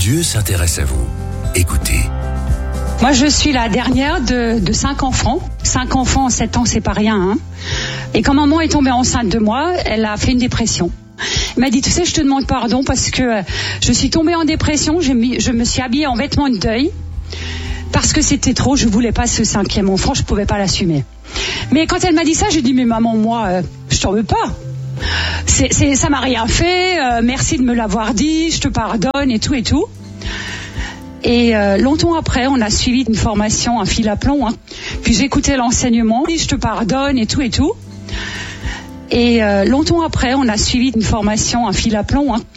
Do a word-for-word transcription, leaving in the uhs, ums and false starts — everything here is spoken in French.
Dieu s'intéresse à vous. Écoutez. Moi, je suis la dernière de, de cinq enfants. Cinq enfants en sept ans, c'est pas rien. Hein. Et quand maman est tombée enceinte de moi, elle a fait une dépression. Elle m'a dit, tu sais, je te demande pardon parce que je suis tombée en dépression. Je, mis, je me suis habillée en vêtements de deuil parce que c'était trop. Je voulais pas ce cinquième enfant, je pouvais pas l'assumer. Mais quand elle m'a dit ça, j'ai dit, mais maman, moi, euh, je t'en veux pas. C'est, c'est, ça m'a rien fait. Euh, merci de me l'avoir dit. Je te pardonne et tout et tout. Et euh, longtemps après, on a suivi une formation, un fil à plomb. Hein. Puis j'écoutais l'enseignement, je te pardonne et tout et tout. Et euh, longtemps après, on a suivi une formation, un fil à plomb. Hein.